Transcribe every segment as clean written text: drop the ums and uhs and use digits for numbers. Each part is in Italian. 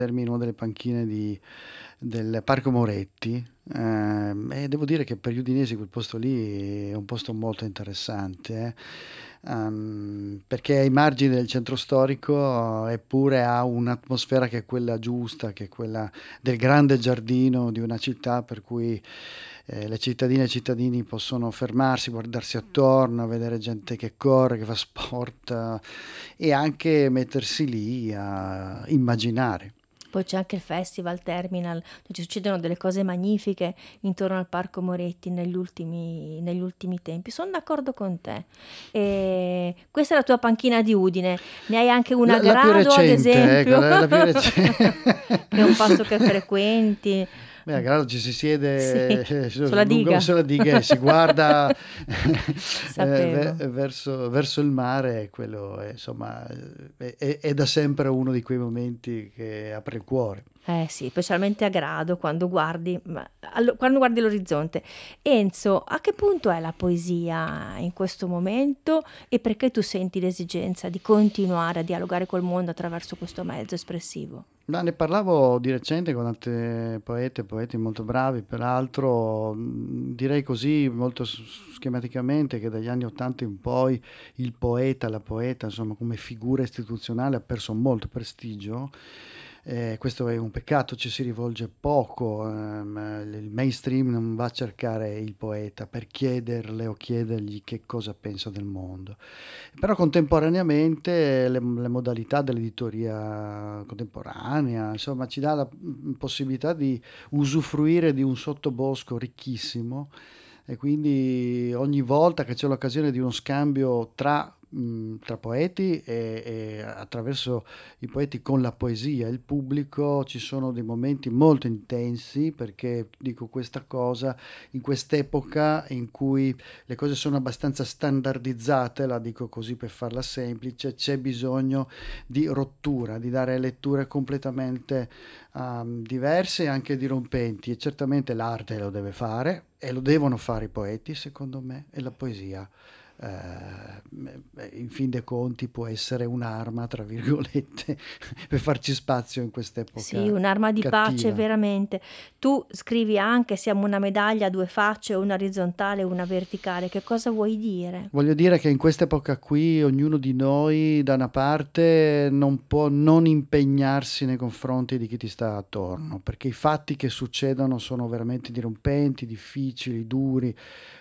in una delle panchine del Parco Moretti, e devo dire che per gli udinesi quel posto lì è un posto molto interessante, perché è ai margini del centro storico, eppure ha un'atmosfera che è quella giusta, che è quella del grande giardino di una città, per cui le cittadine e i cittadini possono fermarsi, guardarsi attorno, vedere gente che corre, che fa sport, e anche mettersi lì a immaginare. Poi c'è anche il Festival Terminal, dove ci succedono delle cose magnifiche intorno al Parco Moretti negli ultimi tempi. Sono d'accordo con te. E questa è la tua panchina di Udine. Ne hai anche una a La più Grado, ad recente, ecco, esempio, la più recente. che è un passo che frequenti. Beh, a Grado ci si siede Sì, sulla diga. sulla diga e si guarda Sapevo. verso il mare, e quello è, insomma, è da sempre uno di quei momenti che apre il cuore. Eh sì, specialmente a Grado quando guardi l'orizzonte. Enzo, a che punto è la poesia in questo momento e perché tu senti l'esigenza di continuare a dialogare col mondo attraverso questo mezzo espressivo? Ma ne parlavo di recente con altre poeti molto bravi, peraltro, direi così molto schematicamente che dagli anni '80 in poi il poeta, la poeta, insomma, come figura istituzionale ha perso molto prestigio. Questo è un peccato, ci si rivolge poco, il mainstream non va a cercare il poeta per chiederle o chiedergli che cosa pensa del mondo. Però contemporaneamente le modalità dell'editoria contemporanea, insomma, ci dà la possibilità di usufruire di un sottobosco ricchissimo, e quindi ogni volta che c'è l'occasione di uno scambio tra poeti e attraverso i poeti con la poesia e il pubblico, ci sono dei momenti molto intensi, perché dico questa cosa in quest'epoca in cui le cose sono abbastanza standardizzate, la dico così per farla semplice, c'è bisogno di rottura, di dare letture completamente diverse e anche dirompenti, e certamente l'arte lo deve fare e lo devono fare i poeti, secondo me, e la poesia. In fin dei conti può essere un'arma, tra virgolette, per farci spazio in Sì, quest'epoca un'arma di pace cattiva. veramente. Tu scrivi anche siamo una medaglia a due facce, una orizzontale e una verticale. Che cosa vuoi dire? Voglio dire che in quest'epoca qui ognuno di noi da una parte non può non impegnarsi nei confronti di chi ti sta attorno, perché i fatti che succedono sono veramente dirompenti, difficili, duri,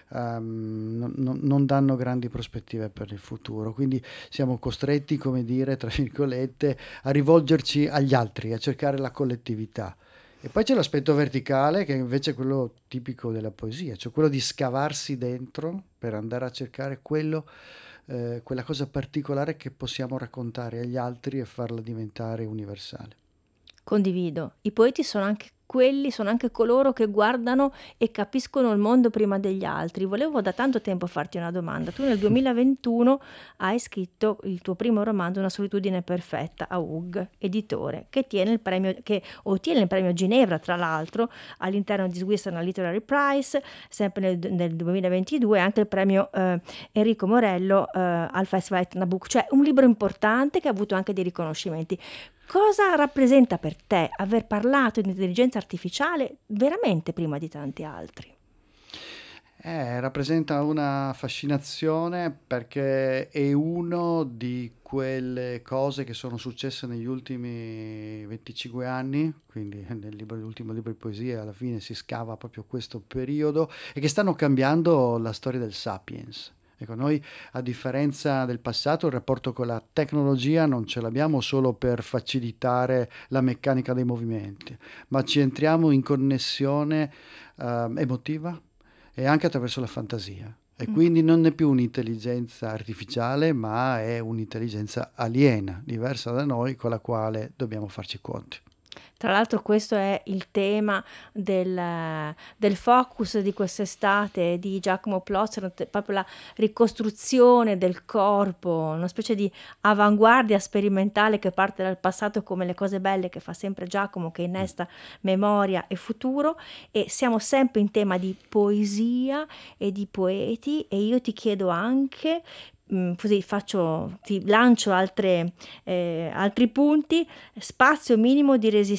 non danno grandi prospettive per il futuro. Quindi siamo costretti, come dire, tra virgolette, a rivolgerci agli altri, a cercare la collettività. E poi c'è l'aspetto verticale, che invece è quello tipico della poesia, cioè quello di scavarsi dentro per andare a cercare quella cosa particolare che possiamo raccontare agli altri e farla diventare universale. Condivido. I poeti sono anche quelli, sono anche coloro che guardano e capiscono il mondo prima degli altri. Volevo da tanto tempo farti una domanda. Tu nel 2021 hai scritto il tuo primo romanzo, Una solitudine perfetta, a UG, editore, che ottiene il premio Ginevra, tra l'altro, all'interno di Swiss Literary Prize, sempre nel 2022, anche il premio Enrico Morello al Festival Etna Book, cioè un libro importante che ha avuto anche dei riconoscimenti. Cosa rappresenta per te aver parlato di intelligenza artificiale veramente prima di tanti altri? Rappresenta una fascinazione perché è uno di quelle cose che sono successe negli ultimi 25 anni, quindi l'ultimo libro di poesie alla fine si scava proprio questo periodo, e che stanno cambiando la storia del sapiens. Ecco, noi a differenza del passato il rapporto con la tecnologia non ce l'abbiamo solo per facilitare la meccanica dei movimenti, ma ci entriamo in connessione emotiva e anche attraverso la fantasia. E Mm. quindi non è più un'intelligenza artificiale, ma è un'intelligenza aliena, diversa da noi, con la quale dobbiamo farci conti. Tra l'altro questo è il tema del focus di quest'estate di Giacomo Plozzer, proprio la ricostruzione del corpo, una specie di avanguardia sperimentale che parte dal passato, come le cose belle che fa sempre Giacomo, che innesta memoria e futuro, e siamo sempre in tema di poesia e di poeti, e io ti chiedo anche, così ti lancio altri punti: spazio minimo di resistenza